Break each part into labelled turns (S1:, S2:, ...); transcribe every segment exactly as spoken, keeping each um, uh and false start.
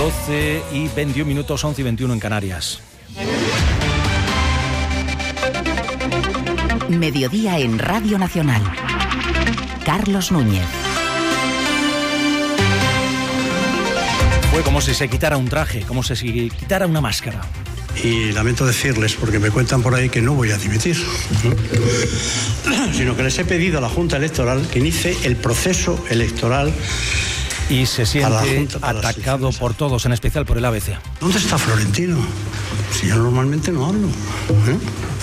S1: doce y veintiún minutos, once y veintiuno en Canarias.
S2: Mediodía en Radio Nacional. Carlos Núñez.
S1: Fue como si se quitara un traje, como si se quitara una máscara.
S3: Y lamento decirles, porque me cuentan por ahí que no voy a dimitir, ¿no? Sino que les he pedido a la Junta Electoral que inicie el proceso electoral.
S1: Y se siente atacado por todos, en especial por el A B C.
S3: ¿Dónde está Florentino? Si yo normalmente no hablo, ¿eh?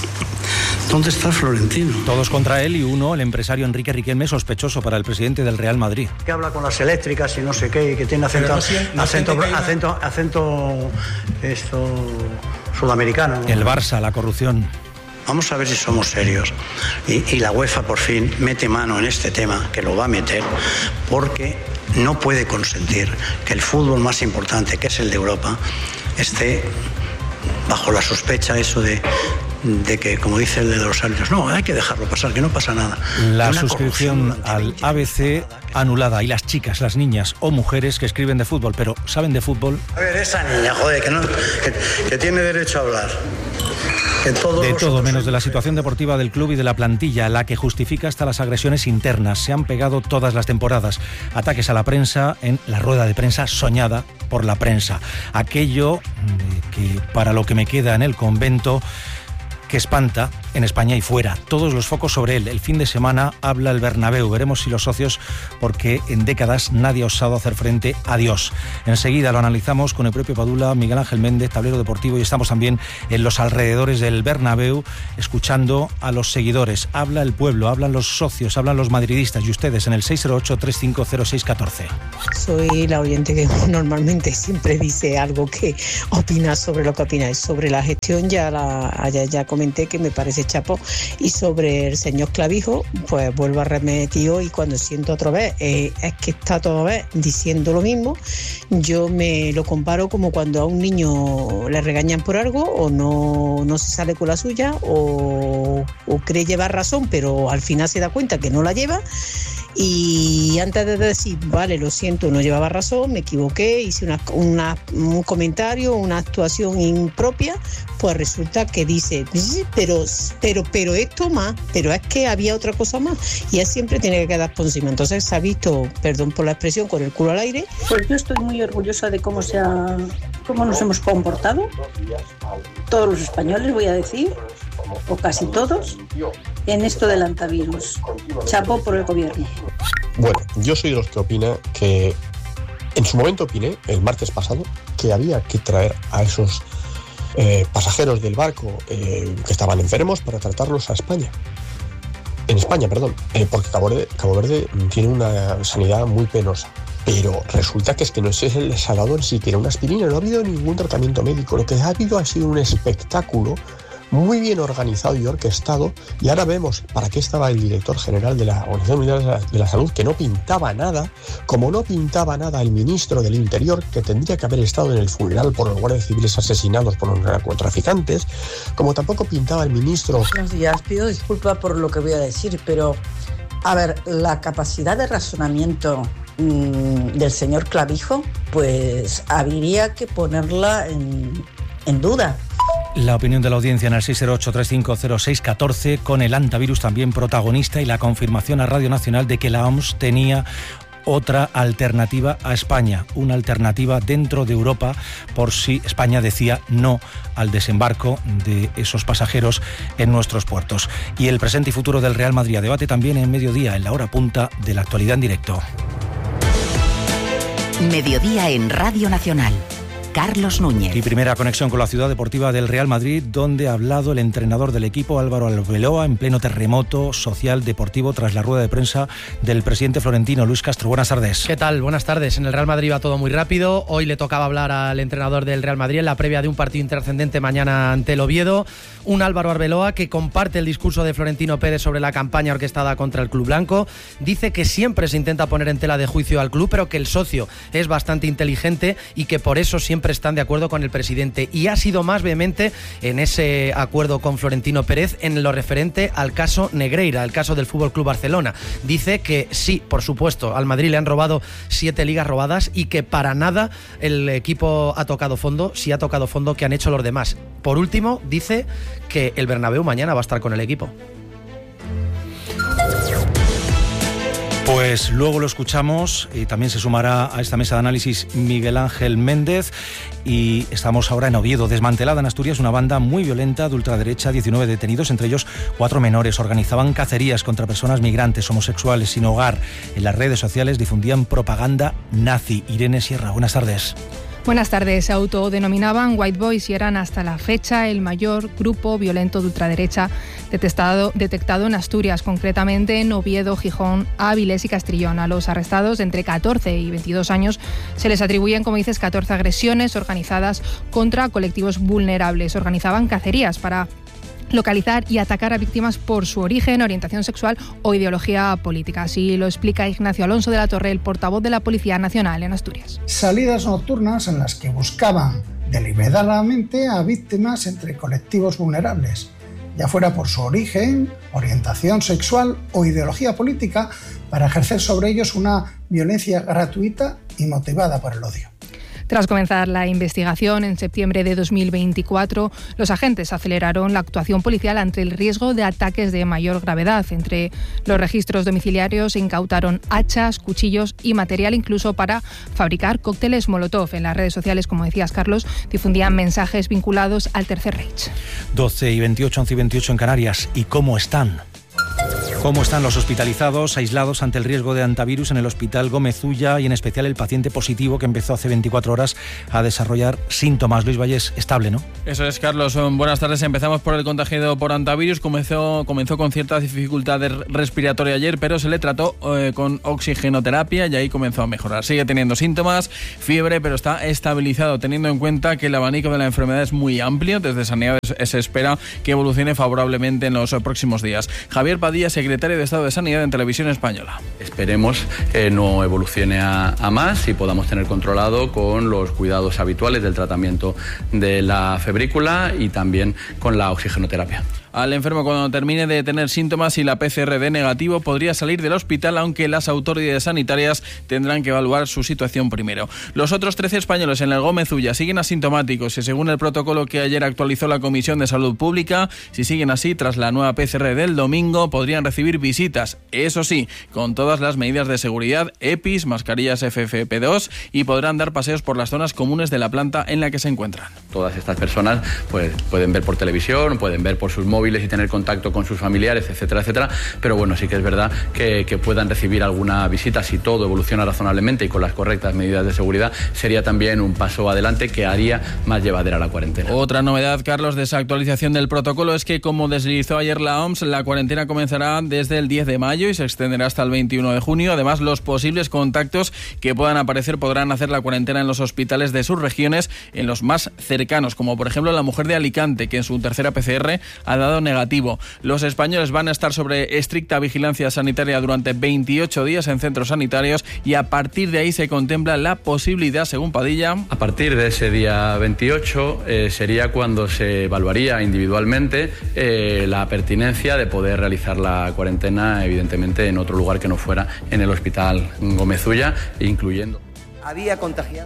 S3: ¿Dónde está Florentino?
S1: Todos contra él y uno, el empresario Enrique Riquelme, sospechoso para el presidente del Real Madrid.
S3: Que habla con las eléctricas y no sé qué, y que tiene acento, no siente, no acento, acento, acento, acento esto, sudamericano.
S1: El Barça, la corrupción.
S3: Vamos a ver si somos serios. Y, y la UEFA por fin mete mano en este tema, que lo va a meter, porque no puede consentir que el fútbol más importante, que es el de Europa, esté bajo la sospecha eso de... de que, como dice el de los árbitros, no, hay que dejarlo pasar, que no pasa nada.
S1: La suscripción al A B C anulada, y las chicas, las niñas o mujeres que escriben de fútbol, pero ¿saben de fútbol?
S3: A ver, esa niña, joder, que, no, que, que tiene derecho a hablar. Que todo
S1: de todo, menos de la situación deportiva del club y de la plantilla, la que justifica hasta las agresiones internas. Se han pegado todas las temporadas. Ataques a la prensa en la rueda de prensa soñada por la prensa. Aquello que, para lo que me queda en el convento, que espanta en España y fuera. Todos los focos sobre él. El fin de semana habla el Bernabéu. Veremos si los socios, porque en décadas nadie ha osado hacer frente a Dios. Enseguida lo analizamos con el propio Padula, Miguel Ángel Méndez, Tablero Deportivo, y estamos también en los alrededores del Bernabéu escuchando a los seguidores. Habla el pueblo, hablan los socios, hablan los madridistas y ustedes en el seis cero ocho, tres cinco cero, seis uno cuatro.
S4: Soy la oyente que normalmente siempre dice algo que opina sobre lo que opina. Sobre la gestión ya la ya, ya comenté que me parece chapo, y sobre el señor Clavijo pues vuelvo a remitir y cuando siento otra vez eh, es que está otra vez diciendo lo mismo. Yo me lo comparo como cuando a un niño le regañan por algo o no, no se sale con la suya o, o cree llevar razón pero al final se da cuenta que no la lleva. Y antes de decir, vale, lo siento, no llevaba razón, me equivoqué, hice una, una, un comentario, una actuación impropia, pues resulta que dice, pero, pero, pero esto más, pero es que había otra cosa más. Y él siempre tiene que quedar por encima. Entonces se ha visto, perdón por la expresión, con el culo al aire.
S5: Pues yo estoy muy orgullosa de cómo, se ha, cómo nos hemos comportado, todos los españoles, voy a decir, o casi todos, en esto del antivirus. Chapo por el gobierno.
S6: Bueno, yo soy de los que opina que en su momento opiné, el martes pasado, que había que traer a esos eh, pasajeros del barco eh, que estaban enfermos para tratarlos a España. En España, perdón, eh, porque Cabo Verde, Cabo Verde tiene una sanidad muy penosa. Pero resulta que es que no se les ha dado ni siquiera una aspirina, no ha habido ningún tratamiento médico. Lo que ha habido ha sido un espectáculo muy bien organizado y orquestado, y ahora vemos para qué estaba el director general de la Organización Mundial de la Salud, que no pintaba nada, como no pintaba nada el ministro del Interior, que tendría que haber estado en el funeral por los guardias civiles asesinados por los narcotraficantes, como tampoco pintaba el ministro...
S7: Buenos días, pido disculpas por lo que voy a decir, pero, a ver, la capacidad de razonamiento mmm, del señor Clavijo, pues habría que ponerla en, en duda.
S1: La opinión de la audiencia en el seis cero ocho, tres cinco cero, seis uno cuatro, con el antivirus también protagonista y la confirmación a Radio Nacional de que la O M S tenía otra alternativa a España, una alternativa dentro de Europa por si España decía no al desembarco de esos pasajeros en nuestros puertos. Y el presente y futuro del Real Madrid a debate también en Mediodía, en la hora punta de la actualidad en directo.
S2: Mediodía en Radio Nacional. Carlos Núñez.
S1: Y primera conexión con la ciudad deportiva del Real Madrid, donde ha hablado el entrenador del equipo, Álvaro Arbeloa, en pleno terremoto social deportivo tras la rueda de prensa del presidente florentino, Luis Castro. Buenas tardes.
S8: ¿Qué tal? Buenas tardes. En el Real Madrid va todo muy rápido. Hoy le tocaba hablar al entrenador del Real Madrid en la previa de un partido intrascendente mañana ante el Oviedo. Un Álvaro Arbeloa que comparte el discurso de Florentino Pérez sobre la campaña orquestada contra el club blanco. Dice que siempre se intenta poner en tela de juicio al club, pero que el socio es bastante inteligente y que por eso siempre siempre están de acuerdo con el presidente, y ha sido más vehemente en ese acuerdo con Florentino Pérez en lo referente al caso Negreira, el caso del F C Barcelona. Dice que sí, por supuesto, al Madrid le han robado siete ligas robadas y que para nada el equipo ha tocado fondo, sí ha tocado fondo que han hecho los demás. Por último, dice que el Bernabéu mañana va a estar con el equipo.
S1: Pues luego lo escuchamos y también se sumará a esta mesa de análisis Miguel Ángel Méndez. Y estamos ahora en Oviedo. Desmantelada en Asturias una banda muy violenta de ultraderecha, diecinueve detenidos, entre ellos cuatro menores. Organizaban cacerías contra personas migrantes, homosexuales, sin hogar. En las redes sociales difundían propaganda nazi. Irene Sierra, buenas tardes.
S9: Buenas tardes. Se autodenominaban White Boys y eran hasta la fecha el mayor grupo violento de ultraderecha detectado, detectado en Asturias, concretamente en Oviedo, Gijón, Áviles y Castrillón. A los arrestados de entre catorce y veintidós años se les atribuyen, como dices, catorce agresiones organizadas contra colectivos vulnerables. Organizaban cacerías para localizar y atacar a víctimas por su origen, orientación sexual o ideología política. Así lo explica Ignacio Alonso de la Torre, el portavoz de la Policía Nacional en Asturias.
S10: Salidas nocturnas en las que buscaban deliberadamente a víctimas entre colectivos vulnerables, ya fuera por su origen, orientación sexual o ideología política, para ejercer sobre ellos una violencia gratuita y motivada por el odio.
S9: Tras comenzar la investigación en septiembre de dos mil veinticuatro, los agentes aceleraron la actuación policial ante el riesgo de ataques de mayor gravedad. Entre los registros domiciliarios se incautaron hachas, cuchillos y material incluso para fabricar cócteles Molotov. En las redes sociales, como decías, Carlos, difundían mensajes vinculados al Tercer Reich.
S1: doce y veintiocho, once y veintiocho en Canarias. ¿Y cómo están? ¿Cómo están los hospitalizados, aislados ante el riesgo de hantavirus en el Hospital Gómez Ulla y en especial el paciente positivo que empezó hace veinticuatro horas a desarrollar síntomas? Luis Valles, estable, ¿no?
S11: Eso es, Carlos. Buenas tardes. Empezamos por el contagiado por hantavirus. Comenzó, comenzó con cierta dificultad respiratoria ayer, pero se le trató eh, con oxigenoterapia y ahí comenzó a mejorar. Sigue teniendo síntomas, fiebre, pero está estabilizado, teniendo en cuenta que el abanico de la enfermedad es muy amplio. Desde Sanidad se espera que evolucione favorablemente en los próximos días. Javier Padilla, secretario de Estado de Sanidad en Televisión Española.
S12: Esperemos que no evolucione a, a más y podamos tener controlado con los cuidados habituales del tratamiento de la febrícula y también con la oxigenoterapia.
S11: Al enfermo, cuando termine de tener síntomas y la P C R dé negativo, podría salir del hospital, aunque las autoridades sanitarias tendrán que evaluar su situación primero. Los otros trece españoles en el Gómez Ulla siguen asintomáticos y, según el protocolo que ayer actualizó la Comisión de Salud Pública, si siguen así, tras la nueva P C R del domingo, podrían recibir visitas. Eso sí, con todas las medidas de seguridad, EPIs, mascarillas F F P dos, y podrán dar paseos por las zonas comunes de la planta en la que se encuentran.
S12: Todas estas personas pues, pueden ver por televisión, pueden ver por sus móviles y tener contacto con sus familiares, etcétera, etcétera, pero bueno, sí que es verdad que, que puedan recibir alguna visita. Si todo evoluciona razonablemente y con las correctas medidas de seguridad, sería también un paso adelante que haría más llevadera la cuarentena.
S11: Otra novedad, Carlos, de esa actualización del protocolo es que, como deslizó ayer la O M S, la cuarentena comenzará desde el diez de mayo y se extenderá hasta el veintiuno de junio. Además, los posibles contactos que puedan aparecer podrán hacer la cuarentena en los hospitales de sus regiones, en los más cercanos, como por ejemplo la mujer de Alicante, que en su tercera P C R ha dado negativo. Los españoles van a estar sobre estricta vigilancia sanitaria durante veintiocho días en centros sanitarios y a partir de ahí se contempla la posibilidad, según Padilla.
S12: A partir de ese día veintiocho eh, sería cuando se evaluaría individualmente eh, la pertinencia de poder realizar la cuarentena, evidentemente en otro lugar que no fuera en el Hospital Gómez Ulla, incluyendo.
S13: Había contagiado.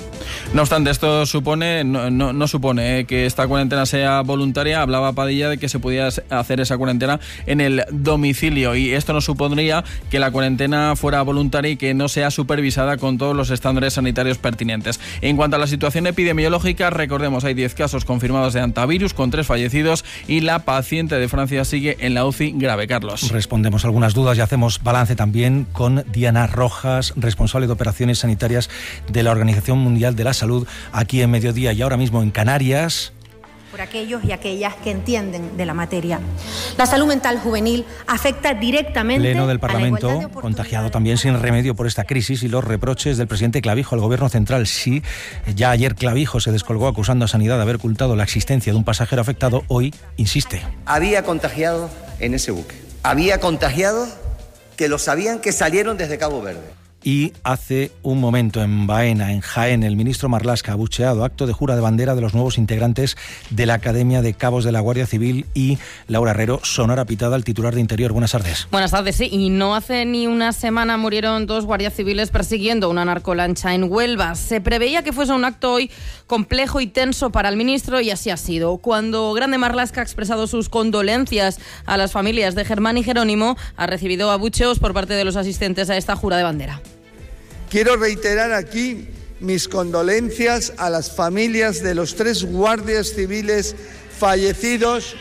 S11: No obstante, esto supone no, no, no supone eh, que esta cuarentena sea voluntaria. Hablaba Padilla de que se podía hacer esa cuarentena en el domicilio, y esto no supondría que la cuarentena fuera voluntaria y que no sea supervisada con todos los estándares sanitarios pertinentes. En cuanto a la situación epidemiológica, recordemos, hay diez casos confirmados de hantavirus con tres fallecidos y la paciente de Francia sigue en la U C I grave. Carlos.
S1: Respondemos algunas dudas y hacemos balance también con Diana Rojas, responsable de operaciones sanitarias de la Organización Mundial de la Salud, aquí en Mediodía y ahora mismo en Canarias.
S14: Por aquellos y aquellas que entienden de la materia. La salud mental juvenil afecta directamente
S1: Pleno del
S14: a
S1: Parlamento,
S14: la igualdad de
S1: contagiado también sin remedio por esta crisis y los reproches del presidente Clavijo al Gobierno Central. Sí, ya ayer Clavijo se descolgó acusando a Sanidad de haber ocultado la existencia de un pasajero afectado. Hoy insiste.
S13: Había contagiado en ese buque. Había contagiado que lo sabían que salieron desde Cabo Verde.
S1: Y hace un momento en Baena, en Jaén, el ministro Marlaska ha abucheado acto de jura de bandera de los nuevos integrantes de la Academia de Cabos de la Guardia Civil. Y Laura Herrero, Sonora Pitada, el titular de Interior. Buenas tardes.
S15: Buenas tardes, sí. Y no hace ni una semana murieron dos guardias civiles persiguiendo una narcolancha en Huelva. Se preveía que fuese un acto hoy complejo y tenso para el ministro y así ha sido. Cuando Grande Marlaska ha expresado sus condolencias a las familias de Germán y Jerónimo, ha recibido abucheos por parte de los asistentes a esta jura de bandera.
S16: Quiero reiterar aquí mis condolencias a las familias de los tres guardias civiles fallecidos.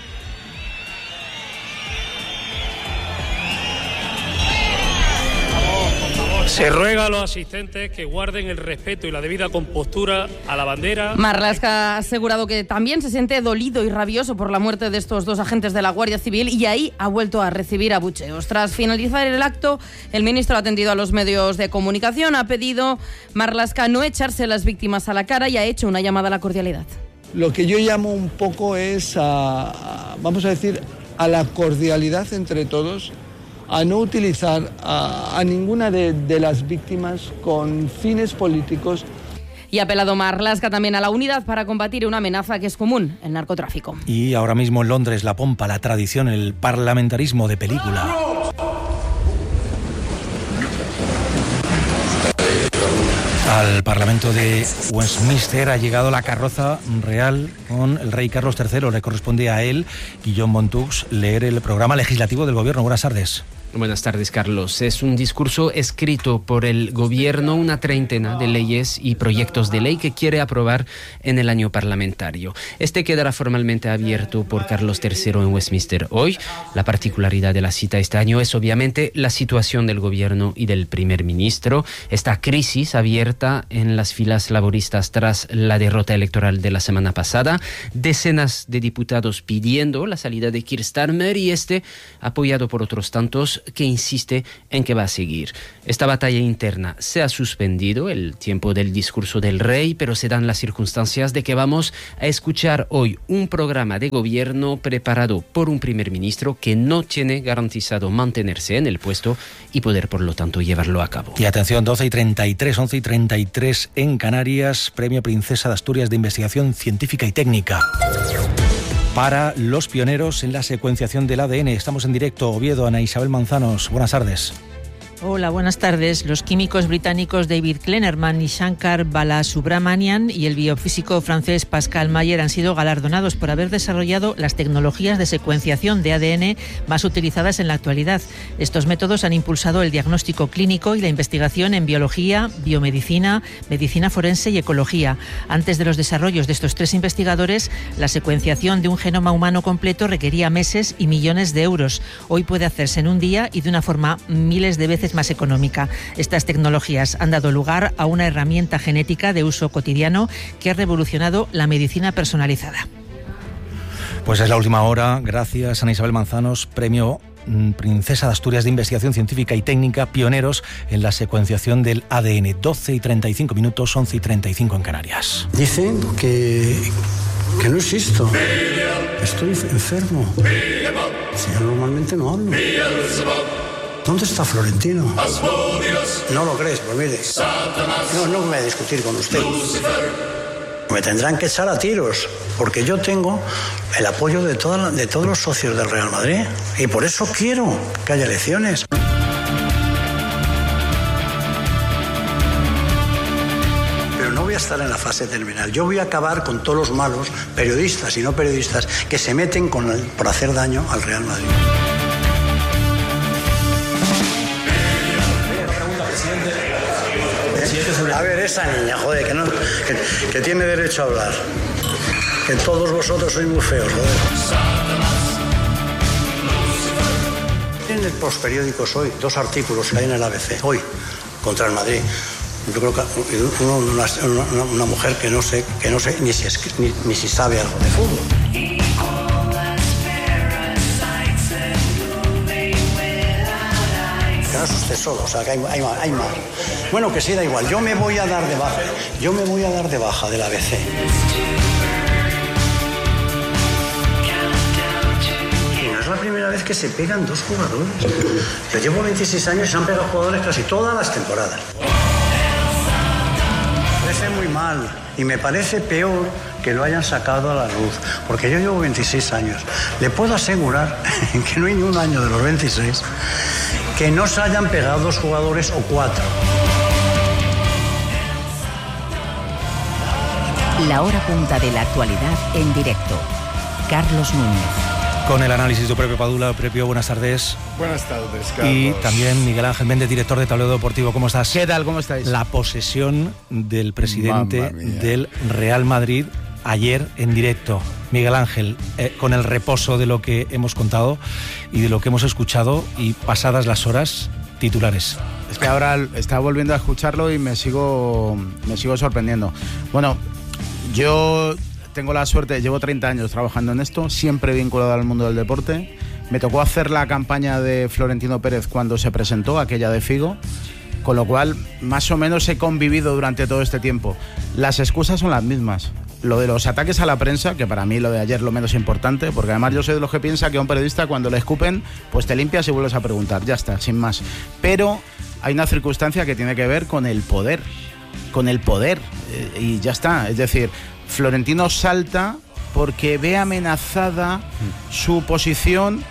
S17: Se ruega a los asistentes que guarden el respeto y la debida compostura a la bandera.
S15: Marlaska ha asegurado que también se siente dolido y rabioso por la muerte de estos dos agentes de la Guardia Civil y ahí ha vuelto a recibir abucheos. Tras finalizar el acto, el ministro ha atendido a los medios de comunicación, ha pedido Marlaska no echarse a las víctimas a la cara y ha hecho una llamada a la cordialidad.
S16: Lo que yo llamo un poco es a, a vamos a decir, a la cordialidad entre todos, a no utilizar a, a ninguna de, de las víctimas con fines políticos.
S15: Y ha apelado Marlaska también a la unidad para combatir una amenaza que es común, el narcotráfico.
S1: Y ahora mismo en Londres, la pompa, la tradición, el parlamentarismo de película. Al Parlamento de Westminster ha llegado la carroza real con el rey Carlos tercero. Le corresponde a él, Guillaume Montux, leer el programa legislativo del gobierno. Buenas tardes.
S18: Buenas tardes, Carlos. Es un discurso escrito por el gobierno, una treintena de leyes y proyectos de ley que quiere aprobar en el año parlamentario. Este quedará formalmente abierto por Carlos tercero en Westminster hoy. La particularidad de la cita este año es obviamente la situación del gobierno y del primer ministro. Esta crisis abierta en las filas laboristas tras la derrota electoral de la semana pasada. Decenas de diputados pidiendo la salida de Keir Starmer y este apoyado por otros tantos que insiste en que va a seguir. Esta batalla interna se ha suspendido, el tiempo del discurso del rey, pero se dan las circunstancias de que vamos a escuchar hoy un programa de gobierno preparado por un primer ministro que no tiene garantizado mantenerse en el puesto y poder, por lo tanto, llevarlo a cabo.
S1: Y atención, doce y treinta y tres, once y treinta y tres en Canarias, Premio Princesa de Asturias de Investigación Científica y Técnica. Para los pioneros en la secuenciación del A D N. Estamos en directo, Oviedo, Ana Isabel Manzanos. Buenas tardes.
S19: Hola, buenas tardes. Los químicos británicos David Kleinerman y Shankar Balasubramanian y el biofísico francés Pascal Mayer han sido galardonados por haber desarrollado las tecnologías de secuenciación de A D N más utilizadas en la actualidad. Estos métodos han impulsado el diagnóstico clínico y la investigación en biología, biomedicina, medicina forense y ecología. Antes de los desarrollos de estos tres investigadores, la secuenciación de un genoma humano completo requería meses y millones de euros. Hoy puede hacerse en un día y de una forma miles de veces más económica. Estas tecnologías han dado lugar a una herramienta genética de uso cotidiano que ha revolucionado la medicina personalizada.
S1: Pues es la última hora. Gracias, Ana Isabel Manzanos, premio Princesa de Asturias de Investigación Científica y Técnica, pioneros en la secuenciación del A D N. doce y treinta y cinco minutos, once y treinta y cinco en Canarias.
S3: Dicen que, que no existo, estoy enfermo. Si yo normalmente no hablo. ¿Dónde está Florentino? No lo crees, pues mire. No, no me voy a discutir con usted. Me tendrán que echar a tiros, porque yo tengo el apoyo de, toda la, de todos los socios del Real Madrid. Y por eso quiero que haya elecciones. Pero no voy a estar en la fase terminal. Yo voy a acabar con todos los malos, periodistas y no periodistas, que se meten con el, por hacer daño al Real Madrid. A ver, esa niña, joder, que, no, que, que tiene derecho a hablar. Que todos vosotros sois muy feos, joder. En el postperiódicos hoy, dos artículos que hay en el A B C, hoy, contra el Madrid. Yo creo que uno, una, una, una mujer que no sé, que no sé ni si, es, ni, ni si sabe algo de fútbol. No es usted solo, o sea, que hay, hay, hay más. Bueno, que sí, da igual. Yo me voy a dar de baja. Yo me voy a dar de baja del A B C. Y no es la primera vez que se pegan dos jugadores. Yo llevo veintiséis años y se han pegado jugadores casi todas las temporadas. Me parece muy mal y me parece peor que lo hayan sacado a la luz, porque yo llevo veintiséis años. Le puedo asegurar que no hay ni un año de los veintiséis que no se hayan pegado dos jugadores o cuatro.
S2: La hora punta de la actualidad en directo. Carlos Núñez.
S1: Con el análisis de Pepe Padula. Pepe, buenas tardes.
S20: Buenas tardes, Carlos.
S1: Y también Miguel Ángel Méndez, director de Tablero Deportivo. ¿Cómo estás?
S8: ¿Qué tal? ¿Cómo estáis?
S1: La posesión del presidente del Real Madrid ayer en directo. Miguel Ángel, eh, con el reposo de lo que hemos contado y de lo que hemos escuchado y pasadas las horas, titulares.
S20: Es que ahora estaba volviendo a escucharlo y me sigo, me sigo sorprendiendo. Bueno, yo tengo la suerte, llevo treinta años trabajando en esto, siempre vinculado al mundo del deporte. Me tocó hacer la campaña de Florentino Pérez cuando se presentó, aquella de Figo, con lo cual más o menos he convivido durante todo este tiempo. Las excusas son las mismas. Lo de los ataques a la prensa, que para mí lo de ayer es lo menos importante, porque además yo soy de los que piensa que a un periodista cuando le escupen, pues te limpias y vuelves a preguntar, ya está, sin más. Pero hay una circunstancia que tiene que ver con el poder, con el poder, eh, y ya está. Es decir, Florentino salta porque ve amenazada su posición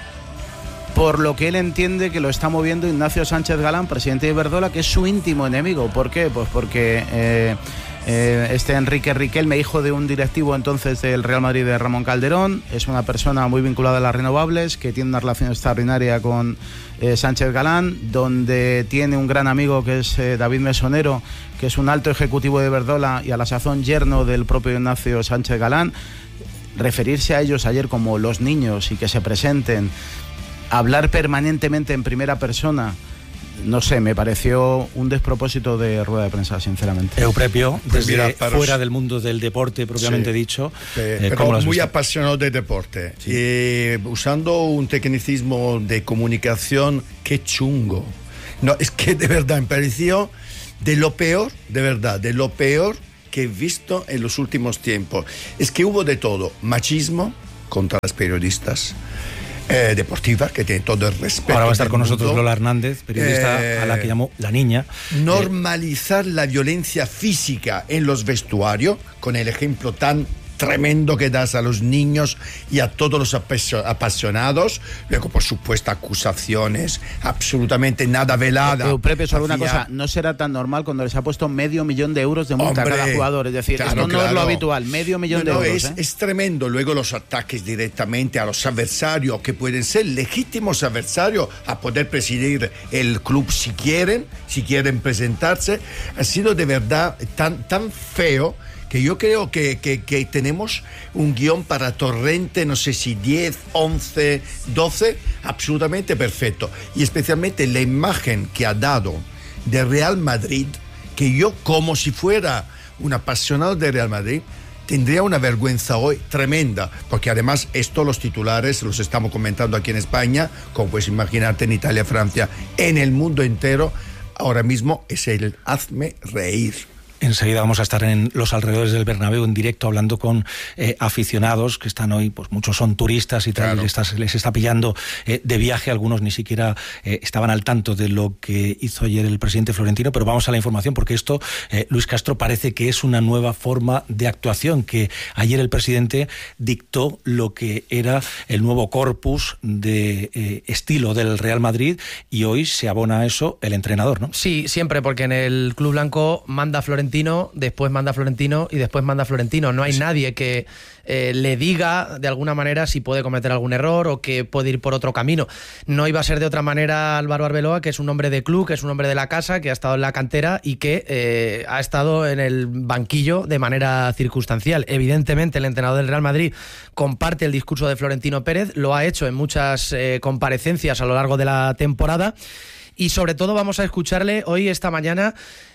S20: por lo que él entiende que lo está moviendo Ignacio Sánchez Galán, presidente de Iberdrola, que es su íntimo enemigo. ¿Por qué? Pues porque eh, eh, este Enrique Riquelme, hijo de un directivo entonces del Real Madrid de Ramón Calderón, es una persona muy vinculada a las renovables, que tiene una relación extraordinaria con eh, Sánchez Galán, donde tiene un gran amigo que es eh, David Mesonero, que es un alto ejecutivo de Iberdrola y a la sazón yerno del propio Ignacio Sánchez Galán. Referirse a ellos ayer como los niños y que se presenten, hablar permanentemente en primera persona, no sé, me pareció un despropósito de rueda de prensa, sinceramente.
S1: Euprepio,
S20: Pues
S1: desde
S20: mira, para
S1: fuera
S20: os...
S1: del mundo del deporte propiamente
S20: Sí.
S1: dicho,
S20: Eh,
S1: eh,
S20: pero
S1: ¿cómo lo has
S20: muy
S1: visto?
S20: apasionado de deporte. Sí. Eh, usando un tecnicismo de comunicación, qué chungo. No, es que de verdad me pareció de lo peor, de verdad, de lo peor que he visto en los últimos tiempos. Es que hubo de todo, machismo contra las periodistas, Eh, deportiva, que tiene todo el respeto.
S1: Ahora va a estar con nosotros
S20: mundo.
S1: Lola Hernández, periodista
S20: Eh,
S1: a la que llamó la niña.
S20: Normalizar eh, la violencia física en los vestuarios, con el ejemplo tan tremendo que das a los niños y a todos los apasionados. Luego, por supuesto, acusaciones absolutamente nada veladas.
S11: Pero, Pepe, solo una
S20: Hacía...
S11: cosa, no será tan normal cuando les ha puesto medio millón de euros de multa
S20: Hombre,
S11: a cada jugador. Es decir,
S20: claro,
S11: esto no
S20: claro.
S11: es lo habitual, medio millón
S20: no, no,
S11: de euros.
S20: Es,
S11: ¿eh?
S20: es tremendo. Luego los ataques directamente a los adversarios, que pueden ser legítimos adversarios, a poder presidir el club si quieren, si quieren presentarse. Ha sido de verdad tan, tan feo que yo creo que, que, que tenemos un guión para Torrente, no sé si diez, once, doce, absolutamente perfecto. Y especialmente la imagen que ha dado de Real Madrid, que yo, como si fuera un apasionado de Real Madrid, tendría una vergüenza hoy tremenda, porque además esto los titulares los estamos comentando aquí en España, como puedes imaginarte en Italia, Francia, en el mundo entero, ahora mismo es el hazme reír.
S1: Enseguida vamos a estar en los alrededores del Bernabéu en directo hablando con eh, aficionados que están hoy, pues muchos son turistas y tal, claro. y les, está, les está pillando eh, de viaje, algunos ni siquiera eh, estaban al tanto de lo que hizo ayer el presidente Florentino, pero vamos a la información porque esto, eh, Luis Castro, parece que es una nueva forma de actuación, que ayer el presidente dictó lo que era el nuevo corpus de eh, estilo del Real Madrid y hoy se abona a eso el entrenador, ¿no?
S8: Sí, siempre, porque en el Club Blanco manda Florentino, después manda Florentino y después manda Florentino. No hay nadie que eh, le diga de alguna manera si puede cometer algún error o que puede ir por otro camino. No iba a ser de otra manera Álvaro Arbeloa, que es un hombre de club, que es un hombre de la casa, que ha estado en la cantera y que eh, ha estado en el banquillo de manera circunstancial. Evidentemente el entrenador del Real Madrid comparte el discurso de Florentino Pérez, lo ha hecho en muchas eh, comparecencias a lo largo de la temporada. Y sobre todo vamos a escucharle hoy, esta mañana,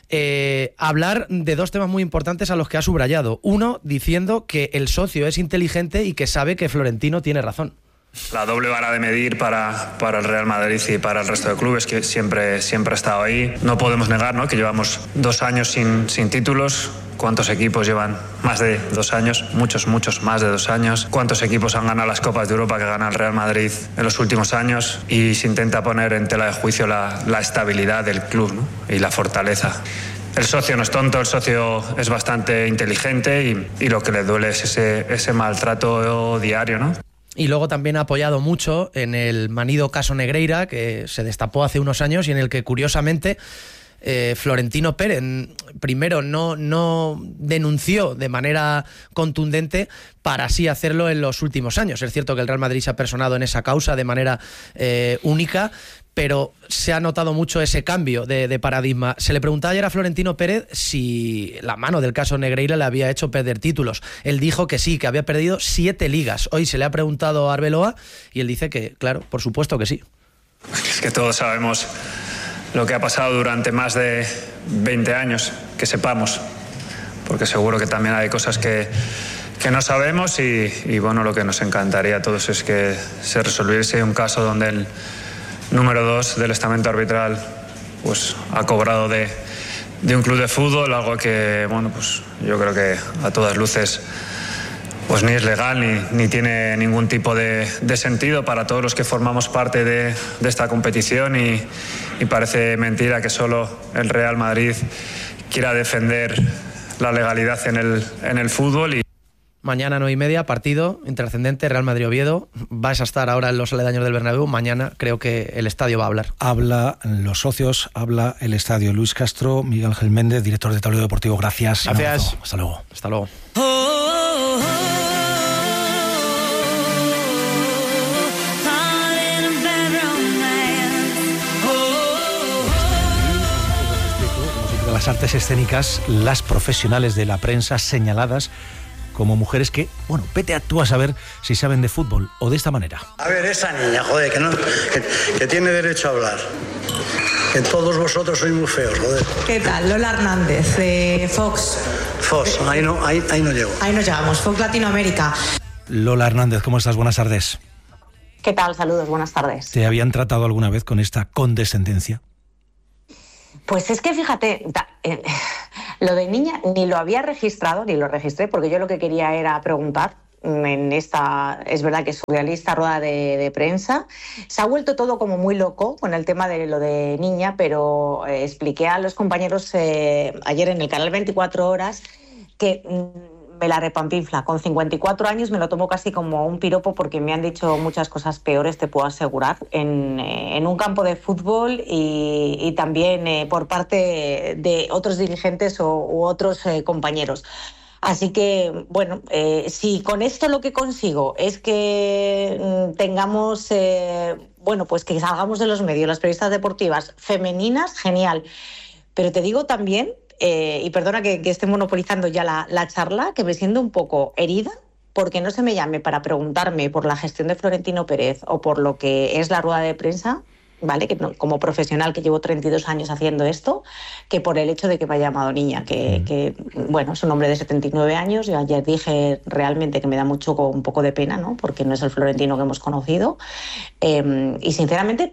S8: eh, hablar de dos temas muy importantes a los que ha subrayado. Uno, diciendo que el socio es inteligente y que sabe que Florentino tiene razón.
S21: La doble vara de medir para, para el Real Madrid y para el resto de clubes, que siempre, siempre ha estado ahí. No podemos negar, ¿no?, que llevamos dos años sin, sin títulos. ¿Cuántos equipos llevan más de dos años? Muchos, muchos más de dos años. ¿Cuántos equipos han ganado las Copas de Europa que gana el Real Madrid en los últimos años? Y se intenta poner en tela de juicio la, la estabilidad del club, ¿no?, y la fortaleza. El socio no es tonto, el socio es bastante inteligente y, y lo que le duele es ese, ese maltrato diario, ¿no?
S8: Y luego también ha apoyado mucho en el manido caso Negreira, que se destapó hace unos años y en el que, curiosamente, eh, Florentino Pérez primero no, no denunció de manera contundente para así hacerlo en los últimos años. Es cierto que el Real Madrid se ha personado en esa causa de manera eh, única, pero se ha notado mucho ese cambio de, de paradigma. Se le preguntaba ayer a Florentino Pérez si la mano del caso Negreira le había hecho perder títulos. Él dijo que sí, que había perdido siete ligas. Hoy se le ha preguntado a Arbeloa y él dice que, claro, por supuesto que sí.
S21: Es que todos sabemos lo que ha pasado durante más de veinte años, que sepamos, porque seguro que también hay cosas que, que no sabemos y, y, bueno, lo que nos encantaría a todos es que se resolviese un caso donde el número dos del estamento arbitral pues ha cobrado de, de un club de fútbol, algo que, bueno, pues yo creo que a todas luces pues ni es legal ni, ni tiene ningún tipo de, de sentido para todos los que formamos parte de, de esta competición y, y parece mentira que solo el Real Madrid quiera defender la legalidad en el, en el fútbol. Y
S8: mañana nueve y media, partido intrascendente, Real Madrid-Oviedo. Vais a estar ahora en los aledaños del Bernabéu. Mañana creo que el estadio va a hablar.
S1: Habla los socios, habla el estadio. Luis Castro, Miguel Ángel Méndez, director de Tablero Deportivo. Gracias.
S8: Gracias.
S1: Hasta luego.
S8: Hasta luego.
S1: Las artes escénicas, las profesionales de la prensa señaladas como mujeres que, bueno, vete a tú a saber si saben de fútbol o de esta manera.
S3: A ver, esa niña, joder, que, no, que, que tiene derecho a hablar. Que todos vosotros sois muy feos, joder.
S22: ¿Qué tal? Lola Hernández, de Fox.
S3: Fox, ahí no, ahí, ahí no llego.
S22: Ahí nos llegamos, Fox Latinoamérica.
S1: Lola Hernández, ¿cómo estás? Buenas tardes.
S22: ¿Qué tal? Saludos, buenas tardes.
S1: ¿Te habían tratado alguna vez con esta condescendencia?
S22: Pues es que fíjate, eh, lo de niña ni lo había registrado, ni lo registré, porque yo lo que quería era preguntar en esta, es verdad que surrealista rueda de, de prensa. Se ha vuelto todo como muy loco con el tema de lo de niña, pero eh, expliqué a los compañeros eh, ayer en el canal veinticuatro horas que mm, me la repampinfla. Con cincuenta y cuatro años me lo tomo casi como un piropo porque me han dicho muchas cosas peores, te puedo asegurar, en, en un campo de fútbol y, y también eh, por parte de otros dirigentes o, u otros eh, compañeros. Así que, bueno, eh, si con esto lo que consigo es que mm, tengamos, eh, bueno, pues que salgamos de los medios, las periodistas deportivas femeninas, genial. Pero te digo también, Eh, y perdona que, que esté monopolizando ya la, la charla, que me siento un poco herida porque no se me llame para preguntarme por la gestión de Florentino Pérez o por lo que es la rueda de prensa, ¿vale? Que no, como profesional que llevo treinta y dos años haciendo esto, que por el hecho de que me haya llamado niña, que, que bueno, es un hombre de setenta y nueve años. Yo ayer dije realmente que me da mucho, un poco de pena, ¿no? Porque no es el Florentino que hemos conocido. Eh, y sinceramente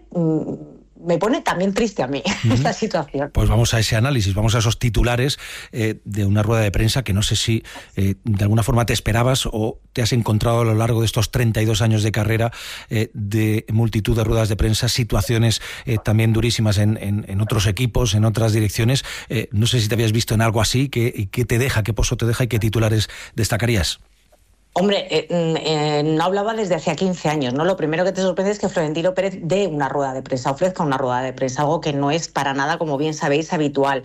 S22: me pone también triste a mí uh-huh. esta situación.
S1: Pues vamos a ese análisis, vamos a esos titulares eh, de una rueda de prensa que no sé si eh, de alguna forma te esperabas o te has encontrado a lo largo de estos treinta y dos años de carrera eh, de multitud de ruedas de prensa, situaciones eh, también durísimas en, en, en otros equipos, en otras direcciones. Eh, no sé si te habías visto en algo así, ¿qué, qué te deja, qué pozo te deja y qué titulares destacarías?
S22: Hombre, eh, eh, no hablaba desde hacía quince años, ¿no? Lo primero que te sorprende es que Florentino Pérez dé una rueda de prensa, ofrezca una rueda de prensa, algo que no es para nada, como bien sabéis, habitual.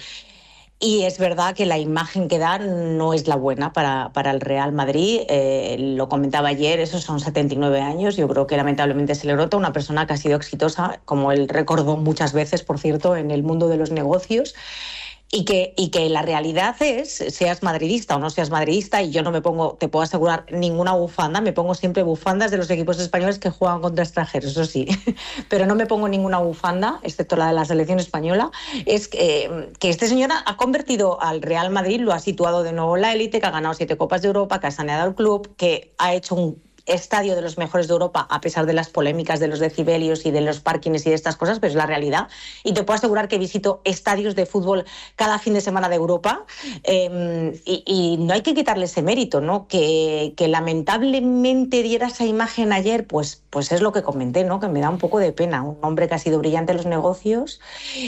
S22: Y es verdad que la imagen que da no es la buena para, para el Real Madrid. Eh, lo comentaba ayer, esos son setenta y nueve años. Yo creo que lamentablemente se le nota una persona que ha sido exitosa, como él recordó muchas veces, por cierto, en el mundo de los negocios. Y que, y que la realidad es, seas madridista o no seas madridista, y yo no me pongo, te puedo asegurar, ninguna bufanda, me pongo siempre bufandas de los equipos españoles que juegan contra extranjeros, eso sí, pero no me pongo ninguna bufanda, excepto la de la selección española. Es que, que este señor ha convertido al Real Madrid, lo ha situado de nuevo en la élite, que ha ganado siete Copas de Europa, que ha saneado el club, que ha hecho un estadio de los mejores de Europa, a pesar de las polémicas de los decibelios y de los parkings y de estas cosas, pero es la realidad. Y te puedo asegurar que visito estadios de fútbol cada fin de semana de Europa, eh, y, y no hay que quitarle ese mérito, ¿no? Que, que lamentablemente diera esa imagen ayer, pues, pues es lo que comenté, ¿no? Que me da un poco de pena. Un hombre que ha sido brillante en los negocios,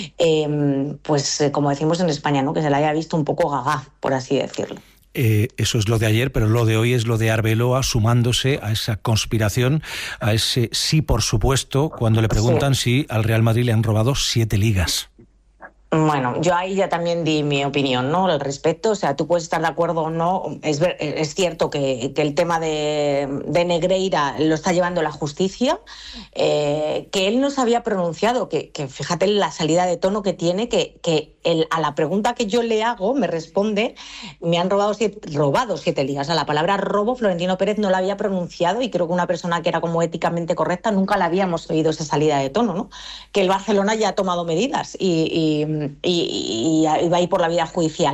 S22: eh, pues eh, como decimos en España, ¿no? Que se le haya visto un poco gaga, por así decirlo.
S1: Eh, eso es lo de ayer, pero lo de hoy es lo de Arbeloa sumándose a esa conspiración, a ese sí, por supuesto, cuando le preguntan sí. si al Real Madrid le han robado siete ligas.
S22: Bueno, yo ahí ya también di mi opinión, ¿no? Al respecto. O sea, tú puedes estar de acuerdo o no. Es, ver, es cierto que, que el tema de, de Negreira lo está llevando la justicia, eh, que él no se había pronunciado, que, que fíjate la salida de tono que tiene, que, que él, a la pregunta que yo le hago me responde, me han robado siete, robado siete ligas. O sea, la palabra robo Florentino Pérez no la había pronunciado y creo que una persona que era como éticamente correcta nunca la habíamos oído esa salida de tono, ¿no? Que el Barcelona ya ha tomado medidas y... y Y, y, y va a ir por la vía judicial.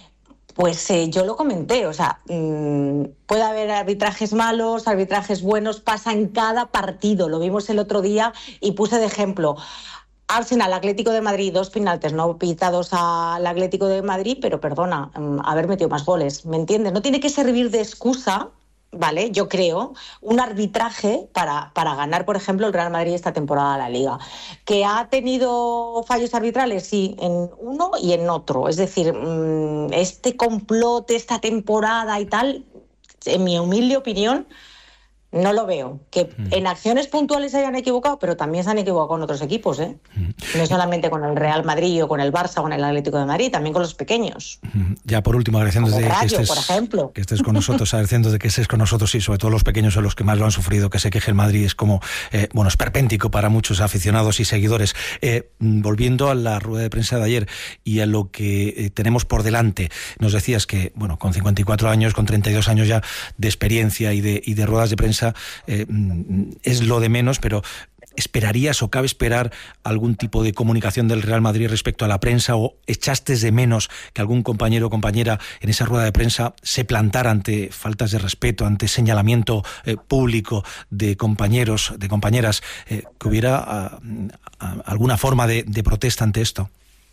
S22: Pues eh, yo lo comenté, o sea, mmm, puede haber arbitrajes malos, arbitrajes buenos, pasa en cada partido, lo vimos el otro día y puse de ejemplo Arsenal, Atlético de Madrid, dos penaltis no pitados al Atlético de Madrid, pero perdona, mmm, haber metido más goles, ¿me entiendes? No tiene que servir de excusa, ¿vale? Yo creo, un arbitraje para, para ganar, por ejemplo, el Real Madrid esta temporada la Liga. ¿Que ha tenido fallos arbitrales? Sí, en uno y en otro. Es decir, este complot, esta temporada y tal, en mi humilde opinión, no lo veo. Que mm. en acciones puntuales se hayan equivocado, pero también se han equivocado con otros equipos, ¿eh? Mm. No solamente con el Real Madrid o con el Barça o con el Atlético de Madrid, también con los pequeños.
S1: Mm. Ya por último, agradeciendo de
S22: Rayo,
S1: que, estés,
S22: por ejemplo.
S1: que estés con nosotros, agradeciendo de que estés con nosotros y sobre todo los pequeños son los que más lo han sufrido, que se queje el Madrid es como, eh, bueno, esperpéntico para muchos aficionados y seguidores. Eh, volviendo a la rueda de prensa de ayer y a lo que eh, tenemos por delante, nos decías que, bueno, con cincuenta y cuatro años, con treinta y dos años ya de experiencia y de, y de ruedas de prensa, eh, es lo de menos, pero ¿esperarías o cabe esperar algún tipo de comunicación del Real Madrid respecto a la prensa o echaste de menos que algún compañero o compañera en esa rueda de prensa se plantara ante faltas de respeto, ante señalamiento eh, público de compañeros, de compañeras, eh, que hubiera a, a, alguna forma de, de protesta ante esto?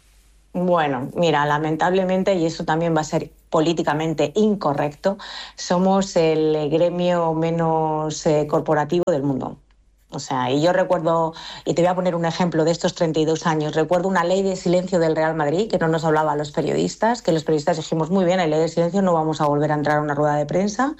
S22: Bueno, mira, lamentablemente, y eso también va a ser políticamente incorrecto, somos el gremio menos eh, corporativo del mundo. O sea, y yo recuerdo, y te voy a poner un ejemplo de estos treinta y dos años, recuerdo una ley de silencio del Real Madrid que no nos hablaba a los periodistas, que los periodistas dijimos, muy bien, hay ley de silencio, no vamos a volver a entrar a una rueda de prensa.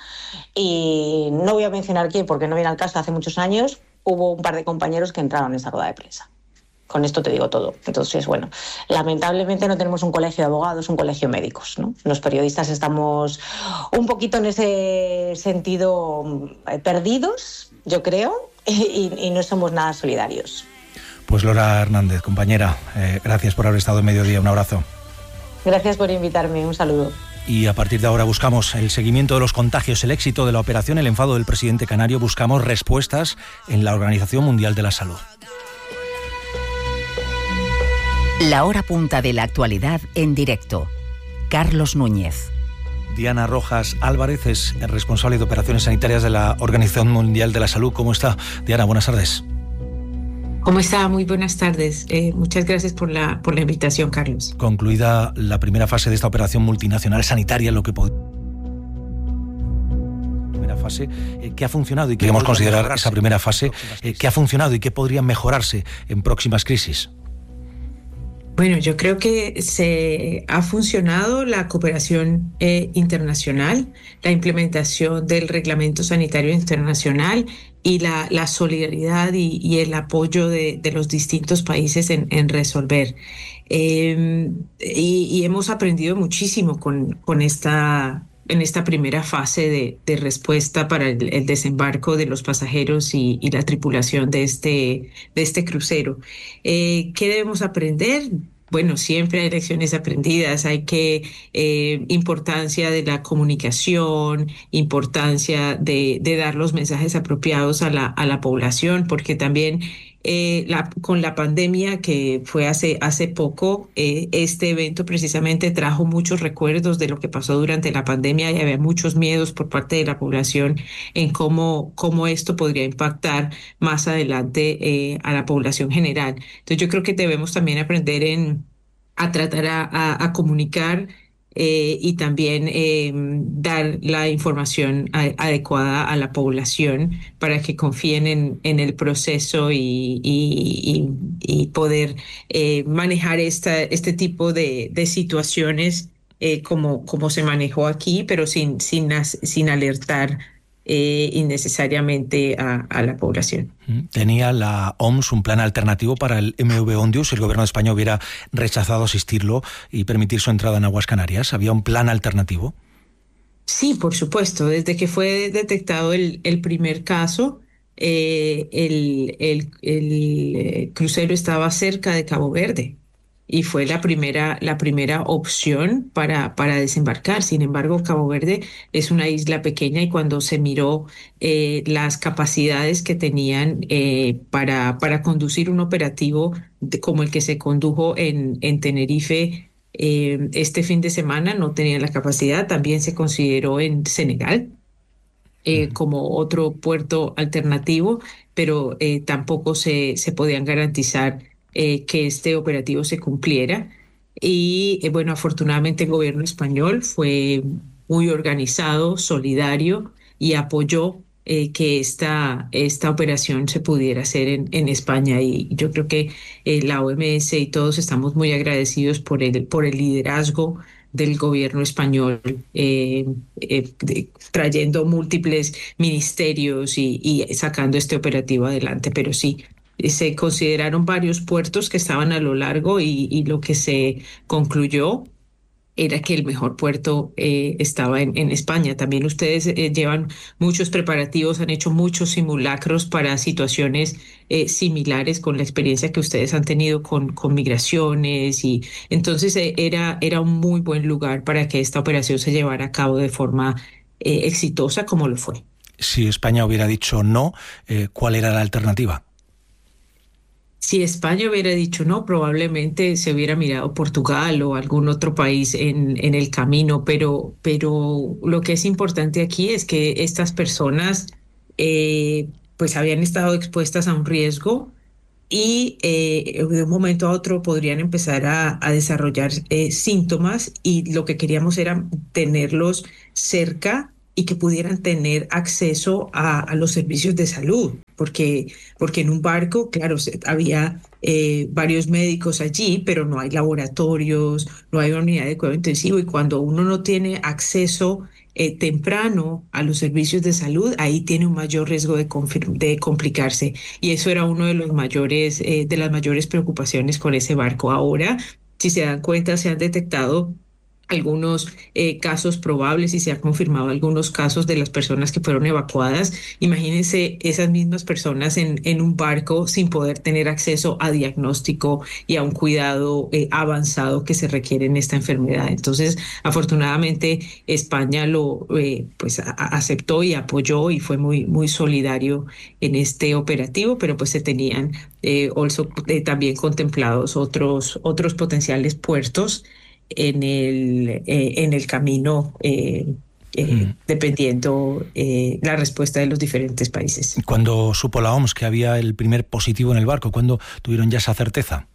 S22: Y no voy a mencionar quién, porque no viene al caso, hace muchos años hubo un par de compañeros que entraron en esa rueda de prensa. Con esto te digo todo. Entonces, bueno, lamentablemente no tenemos un colegio de abogados, un colegio de médicos, ¿no? Los periodistas estamos un poquito en ese sentido perdidos, yo creo, y, y no somos nada solidarios.
S1: Pues Lora Hernández, compañera, eh, gracias por haber estado en Mediodía. Un abrazo.
S22: Gracias por invitarme. Un saludo.
S1: Y a partir de ahora buscamos el seguimiento de los contagios, el éxito de la operación, el enfado del presidente canario. Buscamos respuestas en la Organización Mundial de la Salud.
S2: La hora punta de la actualidad en directo. Carlos Núñez.
S1: Diana Rojas Álvarez es responsable de operaciones sanitarias de la Organización Mundial de la Salud. ¿Cómo está? Diana, buenas tardes.
S4: ¿Cómo está? Muy buenas tardes. Eh, muchas gracias por la, por la invitación, Carlos.
S1: Concluida la primera fase de esta operación multinacional sanitaria, lo que podría... primera fase, eh, ¿qué ha funcionado y qué queremos considerar esa primera fase, eh, qué ha funcionado y qué podría mejorarse en próximas crisis?
S4: Bueno, yo creo que se ha funcionado la cooperación eh, internacional, la implementación del Reglamento Sanitario Internacional y la, la solidaridad y, y el apoyo de, de los distintos países en, en resolver. Eh, y, y hemos aprendido muchísimo con, con esta... en esta primera fase de, de respuesta para el, el desembarco de los pasajeros y, y la tripulación de este, de este crucero. Eh, ¿Qué debemos aprender? Bueno, siempre hay lecciones aprendidas, hay que eh, importancia de la comunicación, importancia de, de dar los mensajes apropiados a la, a la población, porque también eh, la, con la pandemia que fue hace, hace poco, eh, este evento precisamente trajo muchos recuerdos de lo que pasó durante la pandemia y había muchos miedos por parte de la población en cómo, cómo esto podría impactar más adelante eh, a la población general. Entonces yo creo que debemos también aprender en, a tratar a, a, a comunicar Eh, y también eh, dar la información a, adecuada a la población para que confíen en, en el proceso y, y, y, y poder eh, manejar esta, este tipo de, de situaciones eh, como, como se manejó aquí, pero sin, sin, sin alertar Eh, innecesariamente a, a la población.
S1: ¿Tenía la O M S un plan alternativo para el M V Ondius si el gobierno de España hubiera rechazado asistirlo y permitir su entrada en aguas canarias? ¿Había un plan alternativo?
S4: Sí, por supuesto. Desde que fue detectado el, el primer caso, eh, el, el, el crucero estaba cerca de Cabo Verde y fue la primera, la primera opción para, para desembarcar. Sin embargo, Cabo Verde es una isla pequeña y cuando se miró eh, las capacidades que tenían eh, para, para conducir un operativo de, como el que se condujo en, en Tenerife eh, este fin de semana, no tenían la capacidad. También se consideró en Senegal eh, como otro puerto alternativo, pero eh, tampoco se, se podían garantizar Eh, que este operativo se cumpliera. Y eh, bueno, afortunadamente el gobierno español fue muy organizado, solidario y apoyó eh, que esta, esta operación se pudiera hacer en, en España. Y yo creo que eh, la O M S y todos estamos muy agradecidos por el, por el liderazgo del gobierno español, eh, eh, de, trayendo múltiples ministerios y, y sacando este operativo adelante. Pero sí, se consideraron varios puertos que estaban a lo largo y, y lo que se concluyó era que el mejor puerto eh, estaba en, en España. También ustedes eh, llevan muchos preparativos, han hecho muchos simulacros para situaciones eh, similares con la experiencia que ustedes han tenido con, con migraciones y entonces eh, era, era un muy buen lugar para que esta operación se llevara a cabo de forma eh, exitosa como lo fue.
S1: Si España hubiera dicho no, eh, ¿cuál era la alternativa?
S4: Si España hubiera dicho no, probablemente se hubiera mirado Portugal o algún otro país en, en el camino, pero, pero lo que es importante aquí es que estas personas eh, pues habían estado expuestas a un riesgo y eh, de un momento a otro podrían empezar a, a desarrollar eh, síntomas y lo que queríamos era tenerlos cerca y que pudieran tener acceso a, a los servicios de salud, porque, porque en un barco, claro, había eh, varios médicos allí, pero no hay laboratorios, no hay unidad de cuidado intensivo y cuando uno no tiene acceso eh, temprano a los servicios de salud, ahí tiene un mayor riesgo de, de complicarse y eso era uno de los mayores, eh, de las mayores preocupaciones con ese barco. Ahora, si se dan cuenta, se han detectado algunos eh, casos probables y se han confirmado algunos casos de las personas que fueron evacuadas. Imagínense esas mismas personas en, en un barco sin poder tener acceso a diagnóstico y a un cuidado eh, avanzado que se requiere en esta enfermedad. Entonces, afortunadamente, España lo eh, pues a, aceptó y apoyó y fue muy, muy solidario en este operativo, pero pues se tenían eh, also, eh, también contemplados otros, otros potenciales puertos en el, eh, en el camino, eh, eh, mm. dependiendo eh, la respuesta de los diferentes países.
S1: Cuando supo la O M S que había el primer positivo en el barco, ¿cuándo tuvieron ya esa certeza?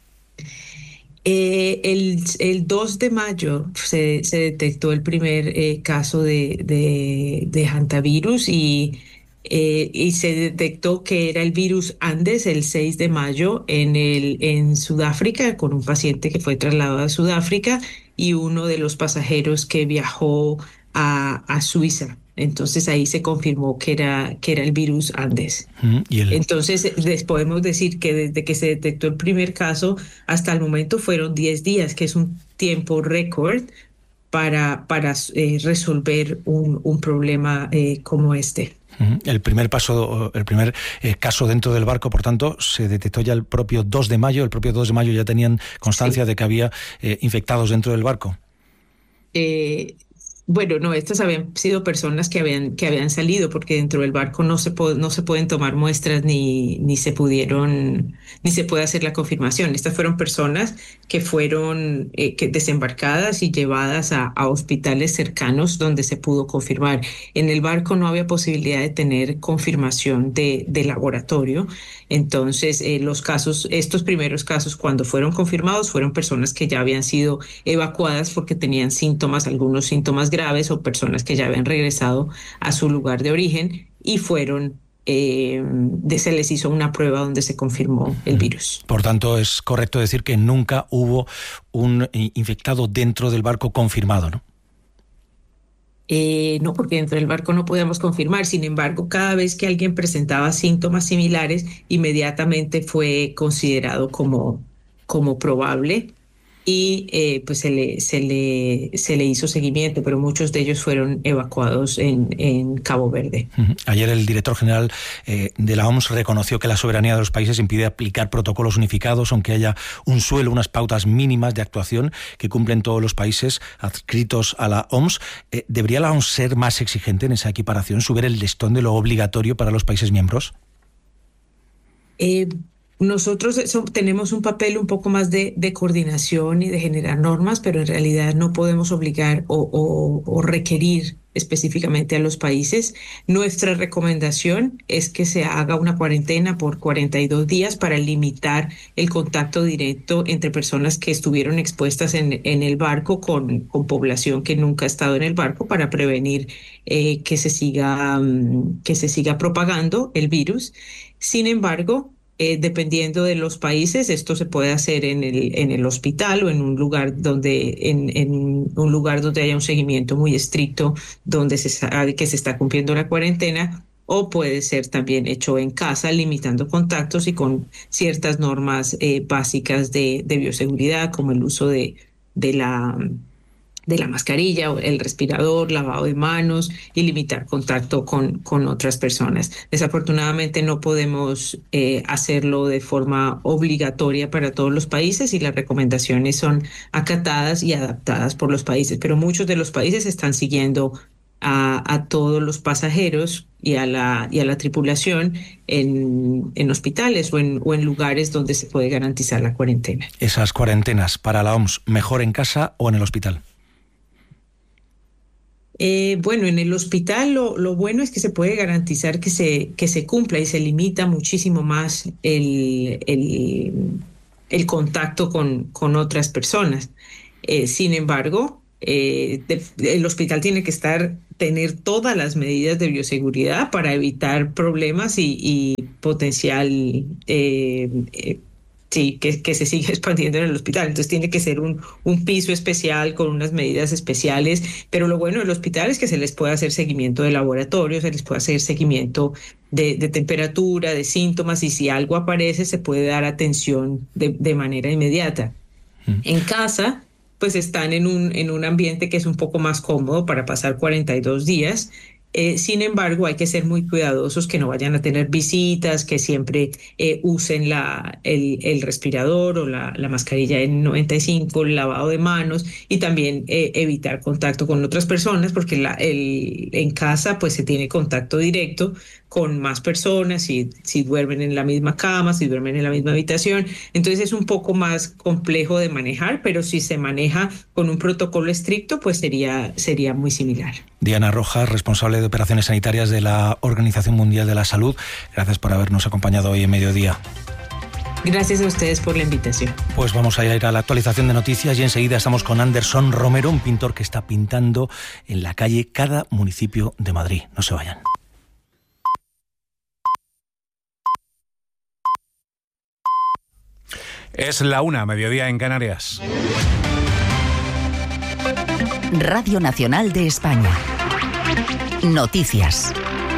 S4: Eh, el, el dos de mayo se, se detectó el primer eh, caso de, de, de hantavirus y Eh, y se detectó que era el virus Andes el seis de mayo en, el, en Sudáfrica, con un paciente que fue trasladado a Sudáfrica y uno de los pasajeros que viajó a, a Suiza. Entonces ahí se confirmó que era, que era el virus Andes. Mm, ¿y el... Entonces les podemos decir que desde que se detectó el primer caso hasta el momento fueron diez días, que es un tiempo récord para, para eh, resolver un, un problema eh, como este.
S1: El primer paso, el primer eh, caso dentro del barco, por tanto, se detectó ya el propio dos de mayo. El propio dos de mayo ya tenían constancia sí. de que había eh, infectados dentro del barco.
S4: Eh, Bueno, no, estas habían sido personas que habían, que habían salido, porque dentro del barco no se, po- no se pueden tomar muestras ni, ni se pudieron, ni se puede hacer la confirmación. Estas fueron personas que fueron eh, que desembarcadas y llevadas a, a hospitales cercanos donde se pudo confirmar. En el barco no había posibilidad de tener confirmación de, de laboratorio. Entonces, eh, los casos, estos primeros casos, cuando fueron confirmados, fueron personas que ya habían sido evacuadas porque tenían síntomas, algunos síntomas graves, o personas que ya habían regresado a su lugar de origen y fueron, eh, de, se les hizo una prueba donde se confirmó el virus.
S1: Por tanto, es correcto decir que nunca hubo un infectado dentro del barco confirmado, ¿no?
S4: Eh, no, porque dentro del barco no podíamos confirmar. Sin embargo, cada vez que alguien presentaba síntomas similares, inmediatamente fue considerado como, como probable y eh, pues se le, se, le, se le hizo seguimiento, pero muchos de ellos fueron evacuados en, en Cabo Verde.
S1: Uh-huh. Ayer el director general eh, de la O M S reconoció que la soberanía de los países impide aplicar protocolos unificados, aunque haya un suelo, unas pautas mínimas de actuación que cumplen todos los países adscritos a la O M S. Eh, ¿Debería la O M S ser más exigente en esa equiparación, subir el listón de lo obligatorio para los países miembros?
S4: Eh, Nosotros eso, tenemos un papel un poco más de, de coordinación y de generar normas, pero en realidad no podemos obligar o, o, o requerir específicamente a los países. Nuestra recomendación es que se haga una cuarentena por cuarenta y dos días para limitar el contacto directo entre personas que estuvieron expuestas en, en el barco con, con población que nunca ha estado en el barco, para prevenir eh, que se siga, um, que se siga propagando el virus. Sin embargo, Eh, dependiendo de los países, esto se puede hacer en el, en el hospital o en un lugar donde, en, en un lugar donde haya un seguimiento muy estricto, donde se sabe que se está cumpliendo la cuarentena, o puede ser también hecho en casa, limitando contactos y con ciertas normas eh, básicas de, de bioseguridad, como el uso de, de la... de la mascarilla, el respirador, lavado de manos y limitar contacto con, con otras personas. Desafortunadamente no podemos eh, hacerlo de forma obligatoria para todos los países y las recomendaciones son acatadas y adaptadas por los países, pero muchos de los países están siguiendo a, a todos los pasajeros y a la, y a la tripulación en, en hospitales o en, o en lugares donde se puede garantizar la cuarentena.
S1: Esas cuarentenas para la O M S, ¿mejor en casa o en el hospital?
S4: Eh, bueno, en el hospital lo, lo bueno es que se puede garantizar que se, que se cumpla y se limita muchísimo más el, el, el contacto con, con otras personas. Eh, sin embargo, eh, de, el hospital tiene que estar, tener todas las medidas de bioseguridad para evitar problemas y, y potencial eh, eh, Sí, que, que se sigue expandiendo en el hospital. Entonces tiene que ser un, un piso especial con unas medidas especiales, pero lo bueno del hospital es que se les puede hacer seguimiento de laboratorio, se les puede hacer seguimiento de, de temperatura, de síntomas, y si algo aparece se puede dar atención de, de manera inmediata. Mm. En casa, pues están en un, en un ambiente que es un poco más cómodo para pasar cuarenta y dos días. Eh, sin embargo, hay que ser muy cuidadosos, que no vayan a tener visitas, que siempre eh, usen la, el, el respirador o la, la mascarilla N noventa y cinco, el lavado de manos, y también eh, evitar contacto con otras personas, porque la, el, en casa pues se tiene contacto directo con más personas, si, si duermen en la misma cama, si duermen en la misma habitación. Entonces es un poco más complejo de manejar, pero si se maneja con un protocolo estricto, pues sería, sería muy similar.
S1: Diana Rojas, responsable de operaciones sanitarias de la Organización Mundial de la Salud, gracias por habernos acompañado hoy en Mediodía.
S4: Gracias a ustedes por la invitación.
S1: Pues vamos a ir a la actualización de noticias y enseguida estamos con Anderson Romero, un pintor que está pintando en la calle cada municipio de Madrid. No se vayan.
S5: Es la una, mediodía en Canarias.
S2: Radio Nacional de España. Noticias.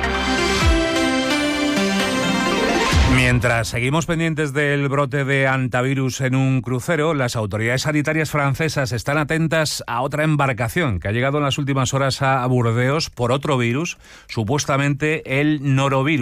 S5: Mientras seguimos pendientes del brote de hantavirus en un crucero, las autoridades sanitarias francesas están atentas a otra embarcación que ha llegado en las últimas horas a Burdeos por otro virus, supuestamente el norovirus.